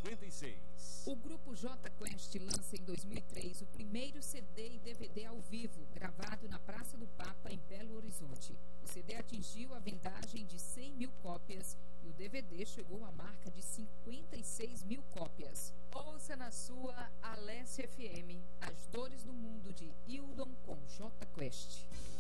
96. O grupo J Quest lança em 2003 o primeiro CD e DVD ao vivo, gravado na Praça do Papa, em Belo Horizonte. O CD atingiu a vendagem de 100 mil cópias e o DVD chegou à marca de 56 mil cópias. Ouça na sua Alessia FM, As Dores do Mundo de Hildon com J Quest.